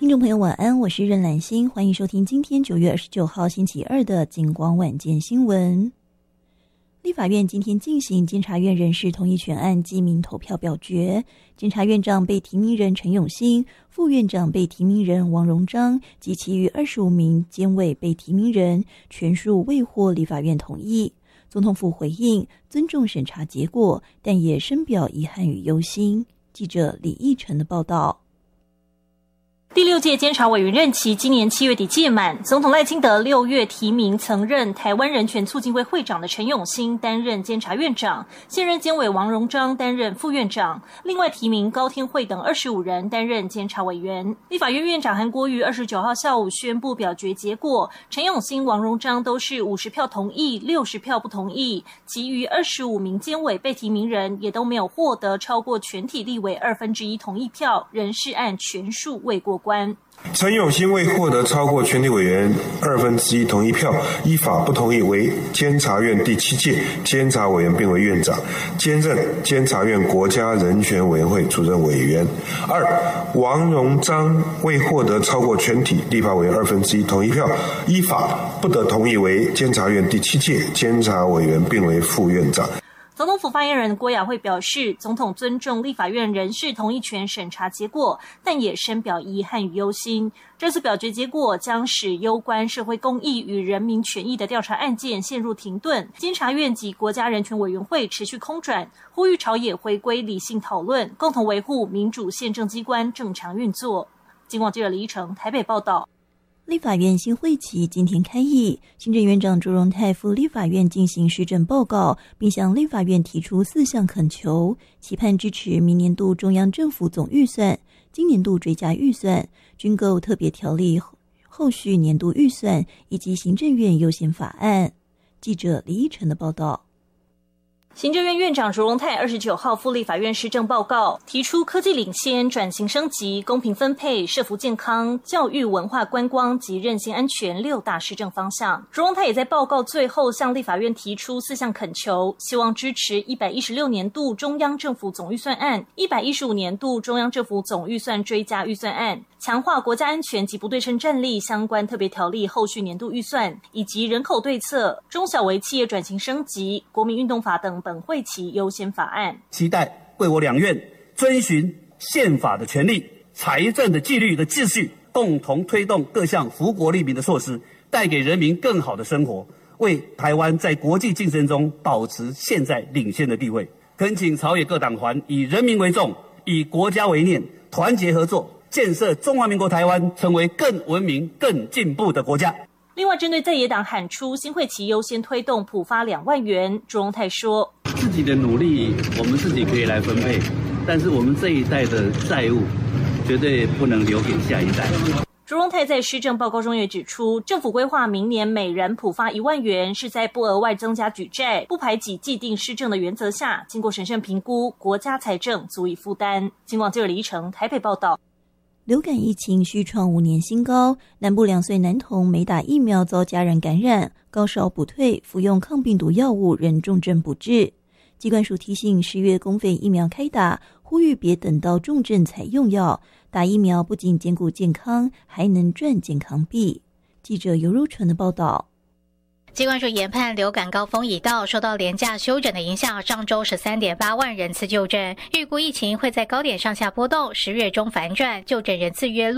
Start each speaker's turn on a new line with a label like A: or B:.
A: 听众朋友晚安，我是任兰心，欢迎收听今天9月29号星期二的警广晚间新闻。立法院今天进行监察院人事同意权案记名投票表决，监察院长被提名人陈永新、副院长被提名人王荣章及其余25名监委被提名人全数未获立法院同意。总统府回应尊重审查结果，但也深表遗憾与忧心。记者李义成的报道。
B: 第6届监察委员任期今年7月底届满，总统赖清德6月提名曾任台湾人权促进会会长的陈永新担任监察院长，现任监委王荣章担任副院长，另外提名高天惠等25人担任监察委员。立法院院长韩国瑜29号下午宣布表决结果，陈永新、王荣章都是50票同意，60票不同意，其余25名监委被提名人也都没有获得超过全体立委1/2同意票，人事案全数未过关。
C: 陈永新未获得超过全体委员1/2同意票，依法不同意为监察院第7届监察委员，并为院长，兼任监察院国家人权委员会主任委员。2. 王荣章未获得超过全体立法委员1/2同意票，依法不得同意为监察院第7届监察委员，并为副院长。
B: 总统府发言人郭雅慧表示，总统尊重立法院人事同意权审查结果，但也深表遗憾与忧心。这次表决结果将使攸关社会公益与人民权益的调查案件陷入停顿，监察院及国家人权委员会持续空转，呼吁朝野回归理性讨论，共同维护民主宪政机关正常运作。警广记者李依成台北报道。
A: 立法院新会期今天开议，行政院长卓荣泰赴立法院进行施政报告，并向立法院提出4项恳求，期盼支持明年度中央政府总预算、今年度追加预算、军购特别条例后续年度预算以及行政院优先法案。记者李依晨的报道。
B: 行政院院长卓荣泰29号赴立法院施政报告，提出科技领先、转型升级、公平分配、社福健康、教育文化观光及韧性安全6大施政方向。卓荣泰也在报告最后向立法院提出4项恳求，希望支持116年度中央政府总预算案、115年度中央政府总预算追加预算案、强化国家安全及不对称战力相关特别条例后续年度预算，以及人口对策、中小微企业转型升级、国民运动法等本会期优先法案。
D: 期待为我两院遵循宪法的权利、财政的纪律的秩序，共同推动各项福国利民的措施，带给人民更好的生活，为台湾在国际竞争中保持现在领先的地位。恳请朝野各党团以人民为重，以国家为念，团结合作，建设中华民国台湾成为更文明、更进步的国家。
B: 另外，针对在野党喊出新会期优先推动普发2万元，卓荣泰说：“
E: 自己的努力我们自己可以来分配，但是我们这一代的债务绝对不能留给下一代。”
B: 卓荣泰在施政报告中也指出，政府规划明年每人普发1万元，是在不额外增加举债、不排挤既定施政的原则下，经过审慎评估，国家财政足以负担。警广记者李依成台北报道。
A: 流感疫情续创5年新高，南部2岁男童没打疫苗遭家人感染，高烧不退，服用抗病毒药物仍重症不治。疾管署提醒10月公费疫苗开打，呼吁别等到重症才用药，打疫苗不仅兼顾健康，还能赚健康币。记者尤如纯的报道。
F: 疾管署研判流感高峰已到，受到连假休诊的影响，上周13.8万人次就诊，预估疫情会在高点上下波动，10月中反转，就诊人次约